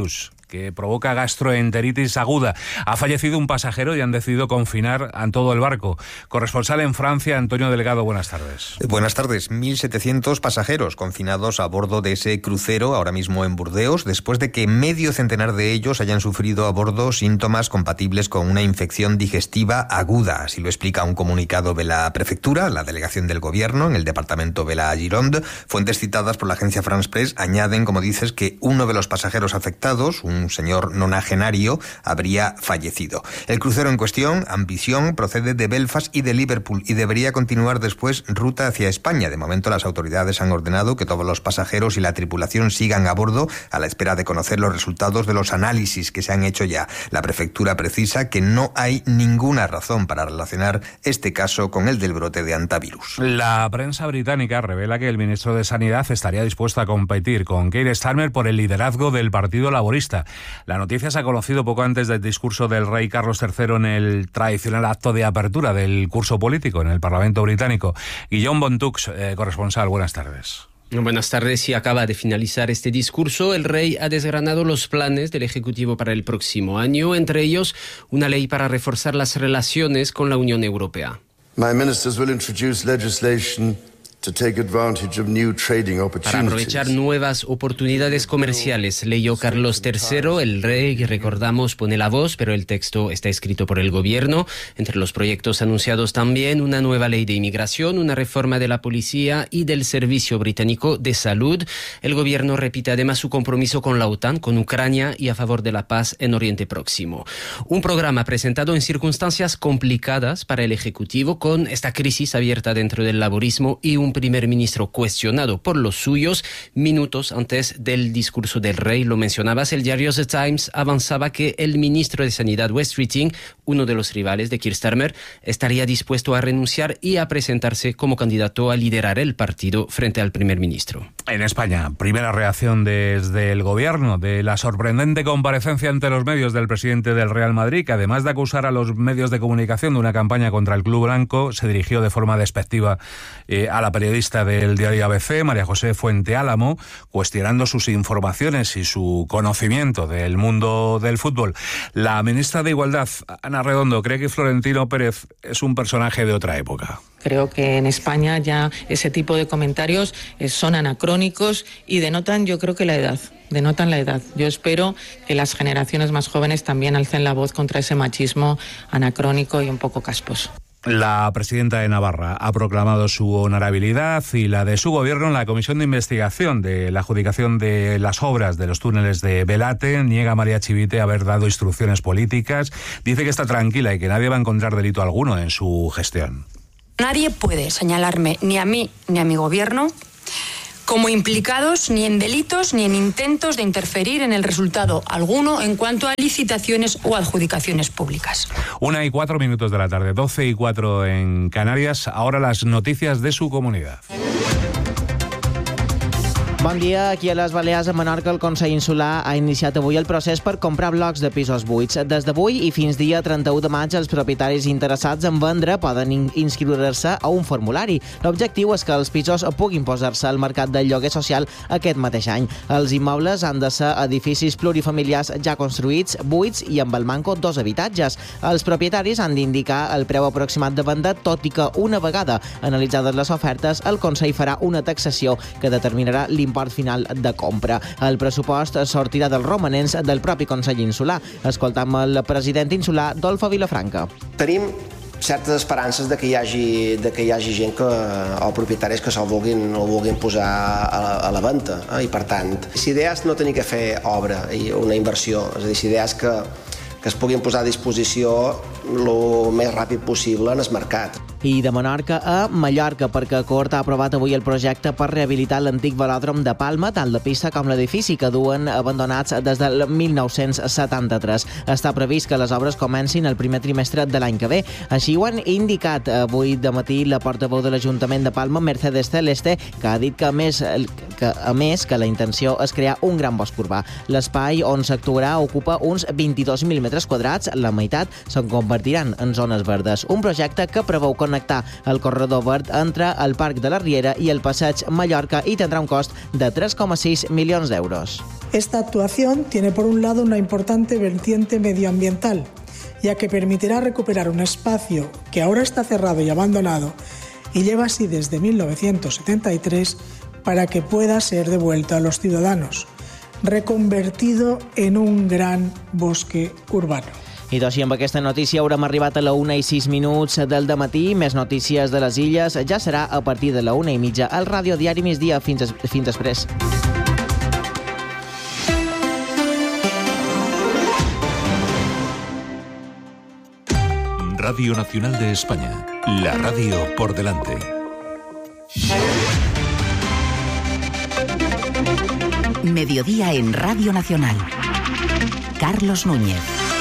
S5: que provoca gastroenteritis aguda. Ha fallecido un pasajero y han decidido confinar a todo el barco. Corresponsal en Francia, Antonio Delgado, buenas tardes.
S6: Buenas tardes. mil setecientos pasajeros confinados a bordo de ese crucero, ahora mismo en Burdeos, después de que medio centenar de ellos hayan sufrido a bordo síntomas compatibles con una infección digestiva aguda. Así lo explica un comunicado de la prefectura, la delegación del gobierno en el departamento de la Gironde. Fuentes citadas por la agencia France Press añaden, como dices, que uno de los pasajeros afectados, un señor nonagenario, habría fallecido. El crucero en cuestión, Ambition, procede de Belfast y de Liverpool y debería continuar después ruta hacia España. De momento las autoridades han ordenado que todos los pasajeros y la tripulación sigan a bordo a la espera de conocer los resultados de los análisis que se han hecho ya. La prefectura precisa que no hay ninguna razón para relacionar este caso con el del brote de hantavirus.
S5: La prensa británica revela que el ministro de Sanidad estaría dispuesto a competir con Keir Starmer por el liderazgo del Partido Laborista. La noticia se ha conocido poco antes del discurso del rey Carlos tercero en el tradicional acto de apertura del curso político en el Parlamento británico. Guillaume Bontux, eh, corresponsal, buenas tardes.
S18: Buenas tardes. Y acaba de finalizar este discurso. El rey ha desgranado los planes del Ejecutivo para el próximo año, entre ellos una ley para reforzar las relaciones con la Unión Europea.
S7: My ministers will introduce legislation to take advantage of new trading opportunities.
S18: Para aprovechar nuevas oportunidades comerciales, leyó Carlos tercero, el rey, que recordamos pone la voz, pero el texto está escrito por el gobierno. Entre los proyectos anunciados también una nueva ley de inmigración, una reforma de la policía y del Servicio Británico de Salud. El gobierno repite además su compromiso con la OTAN, con Ucrania y a favor de la paz en Oriente Próximo. Un programa presentado en circunstancias complicadas para el Ejecutivo, con esta crisis abierta dentro del laborismo y un primer ministro cuestionado por los suyos. Minutos antes del discurso del rey, lo mencionabas, el diario The Times avanzaba que el ministro de Sanidad, Wes Streeting, uno de los rivales de Keir Starmer, estaría dispuesto a renunciar y a presentarse como candidato a liderar el partido frente al primer ministro.
S5: En España, primera reacción desde el gobierno de la sorprendente comparecencia ante los medios del presidente del Real Madrid, que además de acusar a los medios de comunicación de una campaña contra el club blanco, se dirigió de forma despectiva eh, a la periodista del diario A B C, María José Fuente Álamo, cuestionando sus informaciones y su conocimiento del mundo del fútbol. La ministra de Igualdad, Ana Redondo, cree que Florentino Pérez es un personaje de otra época.
S23: Creo que en España ya ese tipo de comentarios son anacrónicos y denotan, yo creo que la edad, denotan la edad. Yo espero que las generaciones más jóvenes también alcen la voz contra ese machismo anacrónico y un poco casposo.
S5: La presidenta de Navarra ha proclamado su honorabilidad y la de su gobierno en la comisión de investigación de la adjudicación de las obras de los túneles de Belate. Niega a María Chivite haber dado instrucciones políticas. Dice que está tranquila y que nadie va a encontrar delito alguno en su gestión.
S24: Nadie puede señalarme, ni a mí ni a mi gobierno, como implicados ni en delitos ni en intentos de interferir en el resultado alguno en cuanto a licitaciones o adjudicaciones públicas.
S5: Una y cuatro minutos de la tarde, doce y cuatro en Canarias. Ahora las noticias de su comunidad.
S25: Bon dia. Aquí a les Balears, a Menorca, el Consell Insular ha iniciat avui el procés per comprar blocs de pisos buits. Des d'avui i fins dia trenta-u de maig, els propietaris interessats en vendre poden inscriure-se a un formulari. L'objectiu és que els pisos puguin posar-se al mercat del lloguer social aquest mateix any. Els immobles han de ser edificis plurifamiliars ja construïts, buits i amb el manco dos habitatges. Els propietaris han d'indicar el preu aproximat de venda, tot i que una vegada analitzades les ofertes, el Consell farà una taxació que determinarà l'import final de compra. El pressupost sortirà dels romanents del propi Consell Insular. Escoltam el president insular, Dolfo Vilafranca.
S26: Tenim certes esperances de que hi hagi, de que hi hagi gent que, o propietaris que se'l vulguin, el vulguin posar a la, a la venda. Eh? I per tant, si idea és no tenir que fer obra i una inversió, és a dir, si idea és que, que es puguin posar a disposició el més ràpid possible en el mercat.
S25: I de Menorca a Mallorca, perquè Cort ha aprovat avui el projecte per rehabilitar l'antic velòdrom de Palma, tant la pista com l'edifici que duen abandonats des del mil nou-cents setanta-tres. Està previst que les obres comencin el primer trimestre de l'any que ve. Així ho han indicat avui de matí la portaveu de l'Ajuntament de Palma, Mercedes Celeste, que ha dit que a més que, a més, que la intenció és crear un gran bosc urbà. L'espai on s'actuarà ocupa uns vint-i-dos mil metres quadrats, la meitat se'n convertiran en zones verdes. Un projecte que preveu connectar connectar el corredor verd entre el Parc de la Riera i el Passeig Mallorca i tendrá un cost de tres coma seis millones de euros.
S9: Esta actuación tiene por un lado una importante vertiente medioambiental, ya que permitirá recuperar un espacio que ahora está cerrado y abandonado y lleva así desde mil novecientos setenta y tres para que pueda ser devuelto a los ciudadanos, reconvertido en un gran bosque urbano.
S25: I doncs, i amb aquesta notícia haurem arribat a la una i sis minuts del dematí. Més notícies de les Illes ja serà a partir de la una i mitja al Ràdio Diari Migdia. Fins, fins després.
S10: Radio Nacional de España, la radio por delante.
S2: Mediodía en Radio Nacional. Carlos Núñez.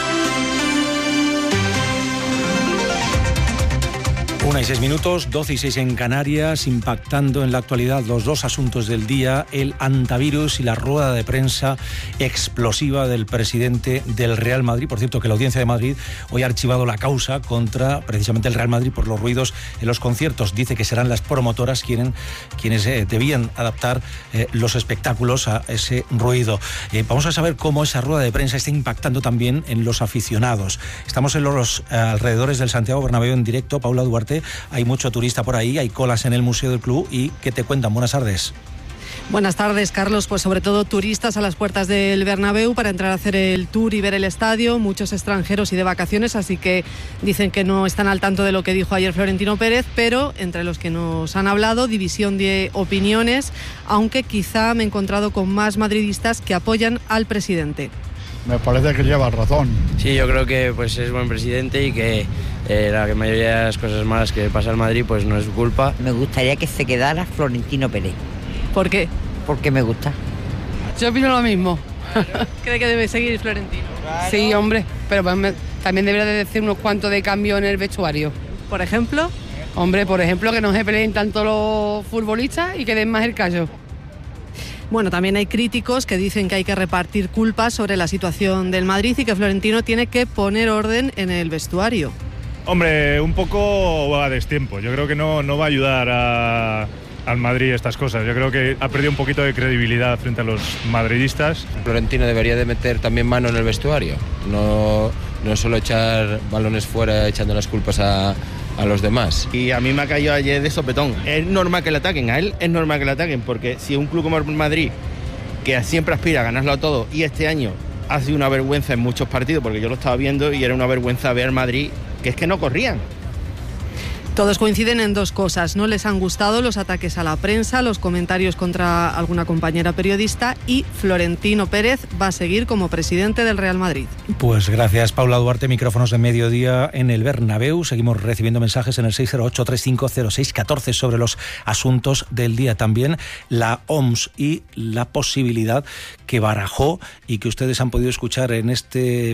S1: Una y seis minutos, doce y seis en Canarias, impactando en la actualidad los dos asuntos del día, el antivirus y la rueda de prensa explosiva del presidente del Real Madrid. Por cierto, que la Audiencia de Madrid hoy ha archivado la causa contra precisamente el Real Madrid por los ruidos en los conciertos. Dice que serán las promotoras quienes, quienes eh, debían adaptar eh, los espectáculos a ese ruido. Eh, vamos a saber cómo esa rueda de prensa está impactando también en los aficionados. Estamos en los eh, alrededores del Santiago Bernabéu en directo. Paula Duarte, hay mucho turista por ahí, hay colas en el Museo del Club. ¿Y qué te cuentan? Buenas tardes.
S12: Buenas tardes, Carlos. Pues sobre todo turistas a las puertas del Bernabéu para entrar a hacer el tour y ver el estadio, muchos extranjeros y de vacaciones, así que dicen que no están al tanto de lo que dijo ayer Florentino Pérez, pero entre los que nos han hablado, división de opiniones, aunque quizá me he encontrado con más madridistas que apoyan al presidente.
S13: Me parece que lleva razón.
S14: Sí, yo creo que pues es buen presidente y que eh, la mayoría de las cosas malas que pasa en Madrid pues no es su culpa.
S17: Me gustaría que se quedara Florentino Pérez.
S12: ¿Por qué?
S17: Porque me gusta.
S27: Yo opino lo mismo.
S12: ¿Cree que debe seguir Florentino?
S27: Claro. Sí, hombre, pero también debería de decir unos cuantos de cambio en el vestuario.
S12: ¿Por ejemplo?
S27: Hombre, por ejemplo, que no se peleen tanto los futbolistas y que den más el callo.
S12: Bueno, también hay críticos que dicen que hay que repartir culpas sobre la situación del Madrid y que Florentino tiene que poner orden en el vestuario.
S28: Hombre, un poco a destiempo. Yo creo que no, no va a ayudar a, al Madrid estas cosas. Yo creo que ha perdido un poquito de credibilidad frente a los madridistas.
S29: Florentino debería de meter también mano en el vestuario. No, no solo echar balones fuera echando las culpas a... a los demás.
S30: Y a mí me ha caído ayer de sopetón. Es normal que le ataquen, a él es normal que le ataquen, porque si un club como el Madrid, que siempre aspira a ganarlo todo, y este año ha sido una vergüenza en muchos partidos, porque yo lo estaba viendo y era una vergüenza ver Madrid, que es que no corrían.
S12: Todos coinciden en dos cosas. No les han gustado los ataques a la prensa, los comentarios contra alguna compañera periodista, y Florentino Pérez va a seguir como presidente del Real Madrid.
S1: Pues gracias, Paula Duarte. Micrófonos de mediodía en el Bernabéu. Seguimos recibiendo mensajes en el seis cero ocho, tres cinco cero seis uno cuatro sobre los asuntos del día. También la O M S y la posibilidad que barajó y que ustedes han podido escuchar en este